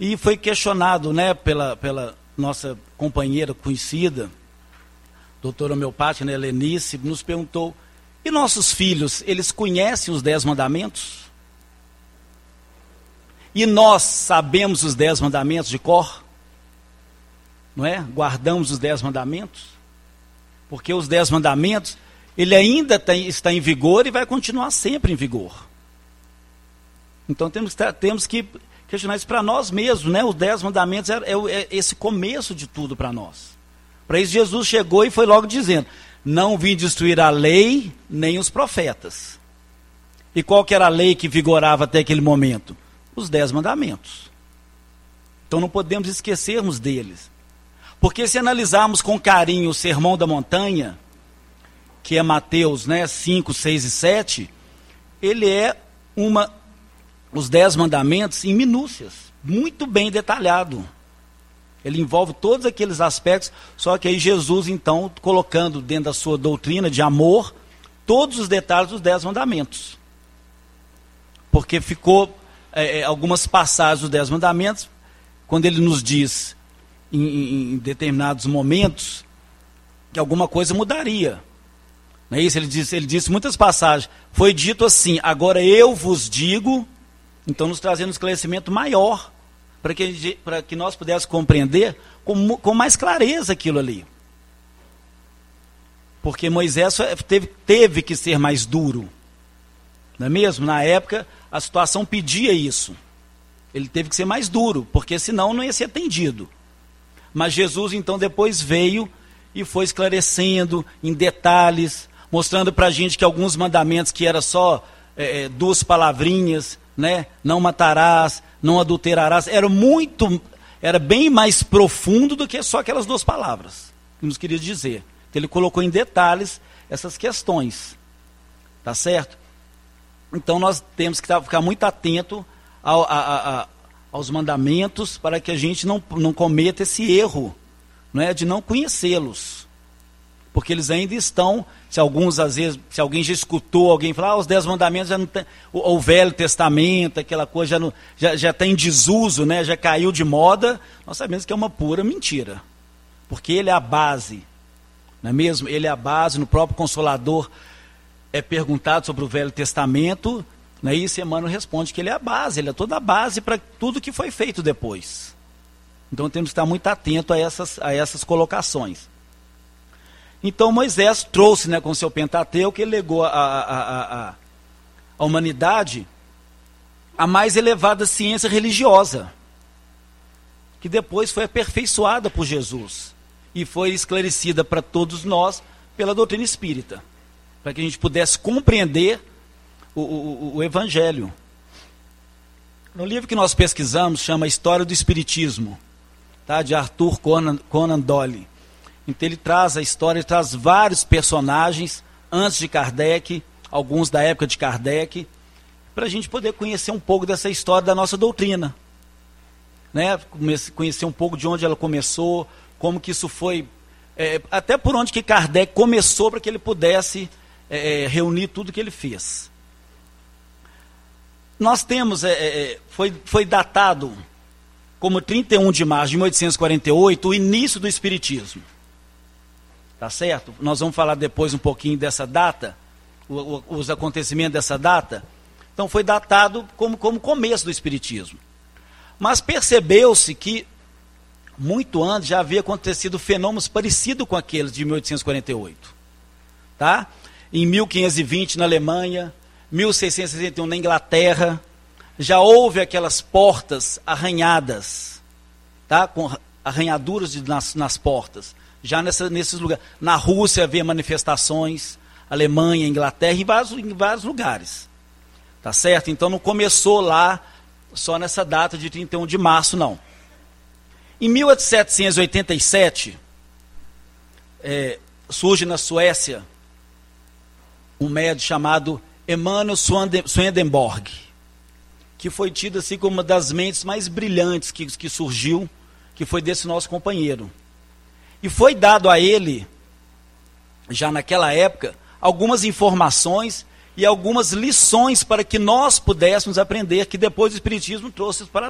E foi questionado, né, pela nossa companheira conhecida, doutora homeopática, né, Helenice, nos perguntou: e nossos filhos, eles conhecem os 10 mandamentos? E nós sabemos os 10 mandamentos de cor? Não é? Guardamos os 10 mandamentos? Porque os 10 mandamentos, ele ainda está em vigor e vai continuar sempre em vigor. Então temos que questionar isso para nós mesmos, né? Os 10 mandamentos é esse começo de tudo para nós. Para isso Jesus chegou e foi logo dizendo: não vim destruir a lei, nem os profetas. E qual que era a lei que vigorava até aquele momento? Os 10 mandamentos. Então não podemos esquecermos deles. Porque se analisarmos com carinho o Sermão da Montanha, que é Mateus, né, 5, 6 e 7, ele é os 10 mandamentos em minúcias, muito bem detalhado. Ele envolve todos aqueles aspectos, só que aí Jesus, então, colocando dentro da sua doutrina de amor, todos os detalhes dos 10 mandamentos. Porque ficou algumas passagens dos 10 mandamentos, quando ele nos diz, em determinados momentos, que alguma coisa mudaria. Não é isso? Ele disse muitas passagens, foi dito assim: agora eu vos digo, então nos trazendo um esclarecimento maior, para que nós pudéssemos compreender com mais clareza aquilo ali. Porque Moisés teve que ser mais duro. Não é mesmo? Na época, a situação pedia isso. Ele teve que ser mais duro, porque senão não ia ser atendido. Mas Jesus, então, depois veio e foi esclarecendo em detalhes, mostrando para a gente que alguns mandamentos que era só 2 palavrinhas, né? Não matarás, não adulterarás, era bem mais profundo do que só aquelas 2 palavras que nos queria dizer. Então, ele colocou em detalhes essas questões, tá certo? Então nós temos que ficar muito atento aos mandamentos, para que a gente não cometa esse erro, não é, de não conhecê-los, porque eles ainda estão. Se alguém já escutou alguém falar, os 10 mandamentos já não tem, o Velho Testamento, aquela coisa já está em desuso, né, já caiu de moda, nós sabemos que é uma pura mentira, porque ele é a base, não é mesmo? Ele é a base. No próprio Consolador é perguntado sobre o Velho Testamento, né, e Emmanuel responde que ele é a base, ele é toda a base para tudo que foi feito depois. Então temos que estar muito atento a essas colocações. Então Moisés trouxe, né, com o seu Pentateuco, ele legou à humanidade a mais elevada ciência religiosa, que depois foi aperfeiçoada por Jesus e foi esclarecida para todos nós pela doutrina espírita, para que a gente pudesse compreender o Evangelho. No livro que nós pesquisamos, chama História do Espiritismo, tá, de Arthur Conan Doyle. Então ele traz a história, ele traz vários personagens antes de Kardec, alguns da época de Kardec, para a gente poder conhecer um pouco dessa história da nossa doutrina, né? Conhecer um pouco de onde ela começou, como que isso foi, até por onde que Kardec começou, para que ele pudesse reunir tudo que ele fez. Nós temos, foi datado como 31 de março de 1848, o início do Espiritismo. Tá certo? Nós vamos falar depois um pouquinho dessa data, os acontecimentos dessa data. Então foi datado como começo do Espiritismo. Mas percebeu-se que muito antes já havia acontecido fenômenos parecidos com aqueles de 1848. Tá? Em 1520 na Alemanha, 1661 na Inglaterra, já houve aquelas portas arranhadas, tá? Com arranhaduras nas portas. Já nesses lugares. Na Rússia havia manifestações, Alemanha, Inglaterra, em vários lugares. Tá certo? Então não começou lá só nessa data de 31 de março, não. Em 1787, surge na Suécia um médium chamado Emanuel Swedenborg, que foi tido assim como uma das mentes mais brilhantes que surgiu, que foi desse nosso companheiro. E foi dado a ele, já naquela época, algumas informações e algumas lições para que nós pudéssemos aprender, que depois o Espiritismo trouxe para